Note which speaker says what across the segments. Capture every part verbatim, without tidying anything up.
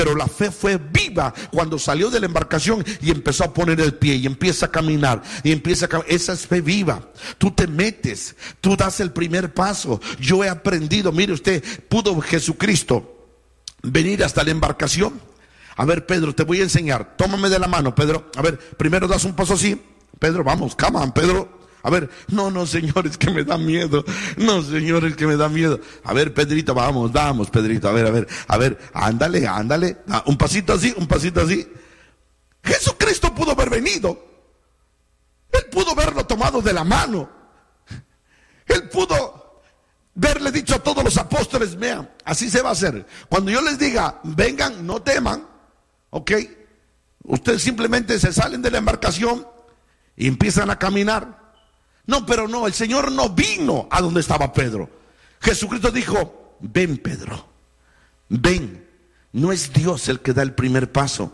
Speaker 1: Pero la fe fue viva cuando salió de la embarcación y empezó a poner el pie y empieza a caminar y empieza a caminar. Esa es fe viva. Tú te metes, tú das el primer paso. Yo he aprendido, mire usted, pudo Jesucristo venir hasta la embarcación. A ver, Pedro, te voy a enseñar. Tómame de la mano, Pedro. A ver, primero das un paso así. Pedro, vamos, come on, Pedro. A ver, no, no, Señor, es que me da miedo. No, Señor, es que me da miedo. A ver, Pedrito, vamos, vamos, Pedrito. A ver, a ver, a ver, ándale, ándale. Ah, un pasito así, un pasito así. Jesucristo pudo haber venido. Él pudo haberlo tomado de la mano. Él pudo haberle dicho a todos los apóstoles, vean, así se va a hacer. Cuando yo les diga, vengan, no teman, ¿ok? Ustedes simplemente se salen de la embarcación y empiezan a caminar. No, pero no, el Señor no vino a donde estaba Pedro. Jesucristo dijo, ven, Pedro, ven. No es Dios el que da el primer paso,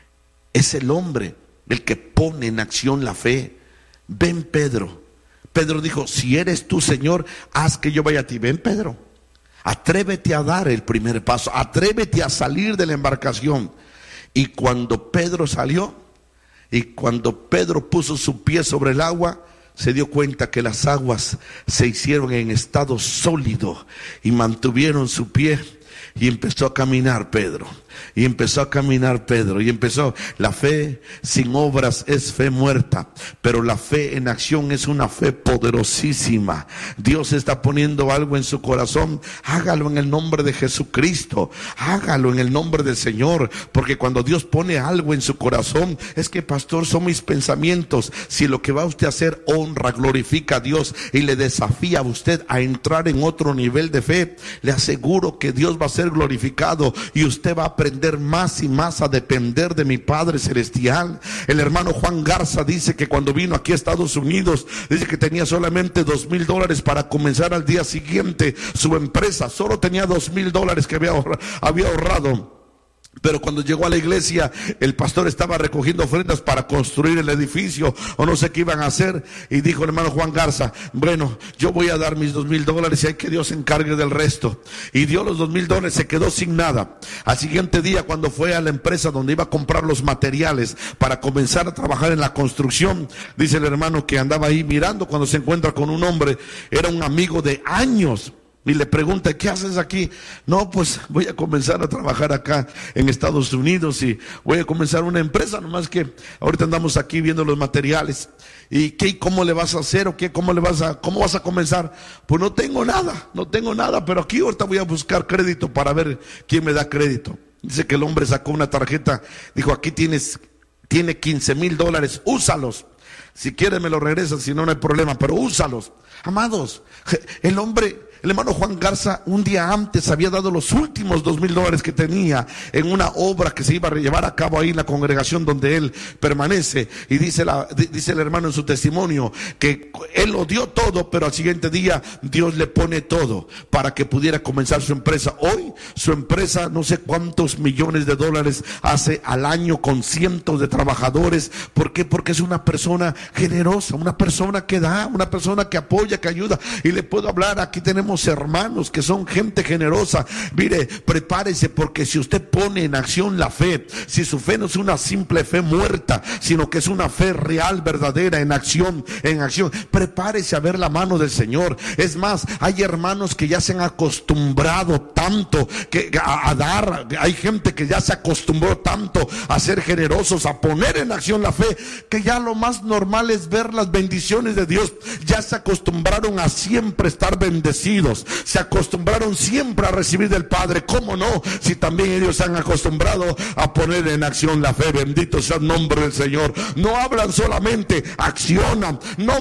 Speaker 1: es el hombre el que pone en acción la fe. Ven, Pedro. Pedro dijo, si eres tú, Señor, haz que yo vaya a ti. Ven, Pedro, atrévete a dar el primer paso, atrévete a salir de la embarcación. Y cuando Pedro salió, y cuando Pedro puso su pie sobre el agua, se dio cuenta que las aguas se hicieron en estado sólido y mantuvieron su pie. Y empezó a caminar Pedro, y empezó a caminar Pedro, y empezó. La fe sin obras es fe muerta, pero la fe en acción es una fe poderosísima. Dios está poniendo algo en su corazón, hágalo en el nombre de Jesucristo, hágalo en el nombre del Señor, porque cuando Dios pone algo en su corazón, es que pastor, son mis pensamientos. Si lo que va usted a hacer honra, glorifica a Dios y le desafía a usted a entrar en otro nivel de fe, le aseguro que Dios va a ser glorificado y usted va a aprender más y más a depender de mi Padre Celestial. El hermano Juan Garza dice que cuando vino aquí a Estados Unidos, dice que tenía solamente dos mil dólares para comenzar al día siguiente su empresa. Solo tenía dos mil dólares que había ahorrado, había ahorrado. Pero cuando llegó a la iglesia, el pastor estaba recogiendo ofrendas para construir el edificio, o no sé qué iban a hacer, y dijo el hermano Juan Garza, bueno, yo voy a dar mis dos mil dólares y hay que Dios se encargue del resto. Y dio los dos mil dólares, se quedó sin nada. Al siguiente día, cuando fue a la empresa donde iba a comprar los materiales para comenzar a trabajar en la construcción, dice el hermano que andaba ahí mirando, cuando se encuentra con un hombre, era un amigo de años. Y le pregunta, ¿qué haces aquí? No, pues voy a comenzar a trabajar acá en Estados Unidos y voy a comenzar una empresa, nomás que ahorita andamos aquí viendo los materiales. ¿Y qué, cómo le vas a hacer o qué, cómo le vas a, cómo vas a comenzar? Pues no tengo nada, no tengo nada, pero aquí ahorita voy a buscar crédito para ver quién me da crédito. Dice que el hombre sacó una tarjeta, dijo, aquí tienes, tiene quince mil dólares, úsalos. Si quieres me lo regresas, si no, no hay problema, pero úsalos. Amados, el hombre... El hermano Juan Garza un día antes había dado los últimos dos mil dólares que tenía en una obra que se iba a llevar a cabo ahí en la congregación donde él permanece. Y dice, la, dice el hermano en su testimonio que él lo dio todo, pero al siguiente día Dios le pone todo para que pudiera comenzar su empresa. Hoy su empresa no sé cuántos millones de dólares hace al año con cientos de trabajadores. ¿Por qué? Porque es una persona generosa, una persona que da, una persona que apoya, que ayuda. Y le puedo hablar, aquí tenemos hermanos que son gente generosa. Mire, prepárese, porque si usted pone en acción la fe, si su fe no es una simple fe muerta, sino que es una fe real, verdadera, en acción, en acción, prepárese a ver la mano del Señor. Es más, hay hermanos que ya se han acostumbrado tanto que a, a dar, hay gente que ya se acostumbró tanto a ser generosos, a poner en acción la fe, que ya lo más normal es ver las bendiciones de Dios. Ya se acostumbraron a siempre estar bendecidos, se acostumbraron siempre a recibir del Padre. ¿Cómo no? Si también ellos se han acostumbrado a poner en acción la fe. Bendito sea el nombre del Señor. No hablan solamente, accionan. No